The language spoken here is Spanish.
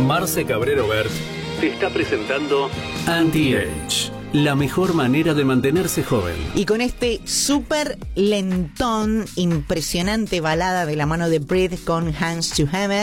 Marce Cabrero Bert te está presentando Anti-Age, la mejor manera de mantenerse joven. Y con este súper lentón, impresionante balada de la mano de Breathe con Hands to Heaven,